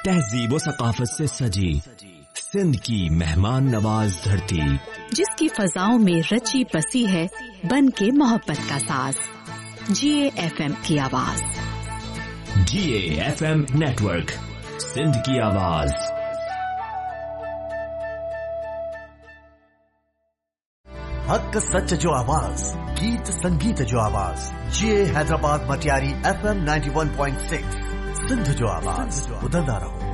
तहजीब व सकाफत से सजी सिंध की मेहमान नवाज धरती, जिसकी फजाओं में रची बसी है बन के मोहब्बत का साज। GAFM की आवाज। GAFM नेटवर्क, सिंध की आवाज। हक सच जो आवाज, गीत संगीत जो आवाज। GA हैदराबाद मटियारी FM 91.6, सिंध जो आवाज। उधरदा रहो।